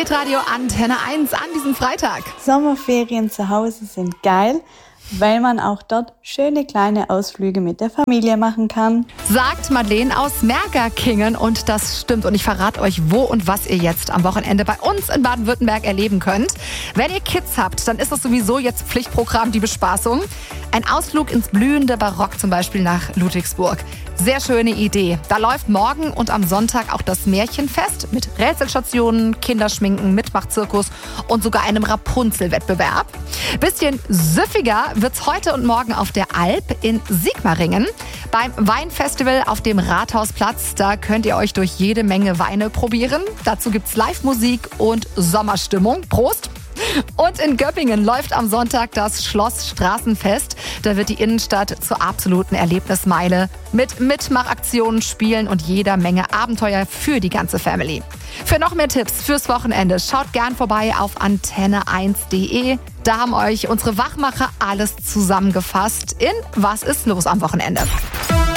Hitradio Antenne 1 an diesem Freitag. Sommerferien zu Hause sind geil, weil man auch dort schöne kleine Ausflüge mit der Familie machen kann. Sagt Madeleine aus Mergerkingen und das stimmt. Und ich verrate euch, wo und was ihr jetzt am Wochenende bei uns in Baden-Württemberg erleben könnt. Wenn ihr Kids habt, dann ist das sowieso jetzt Pflichtprogramm, die Bespaßung. Ein Ausflug ins blühende Barock zum Beispiel nach Ludwigsburg. Sehr schöne Idee. Da läuft morgen und am Sonntag auch das Märchenfest mit Rätselstationen, Kinderschminken, Mitmachzirkus und sogar einem Rapunzel-Wettbewerb. Bisschen süffiger wird's heute und morgen auf der Alp in Sigmaringen. Beim Weinfestival auf dem Rathausplatz, da könnt ihr euch durch jede Menge Weine probieren. Dazu gibt's Live-Musik und Sommerstimmung. Prost! Und in Göppingen läuft am Sonntag das Schloss Straßenfest. Da wird die Innenstadt zur absoluten Erlebnismeile mit Mitmachaktionen, Spielen und jeder Menge Abenteuer für die ganze Family. Für noch mehr Tipps fürs Wochenende schaut gern vorbei auf antenne1.de. Da haben euch unsere Wachmacher alles zusammengefasst in Was ist los am Wochenende.